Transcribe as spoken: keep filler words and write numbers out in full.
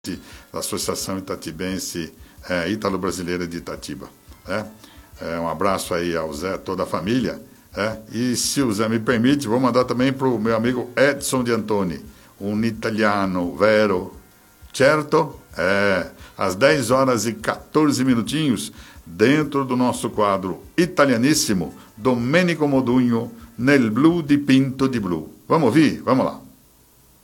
da Associação Itatibense é, Ítalo-Brasileira de Itatiba. É? É, um abraço aí ao Zé, toda a família. É? E se o Zé me permite, vou mandar também para o meu amigo Edson de Antoni, um italiano, vero, certo? É, às dez horas e quatorze minutinhos, dentro do nosso quadro italianíssimo, Domenico Modugno, Nel Blu di Pinto di Blu. Vamos ouvir? Vamos lá.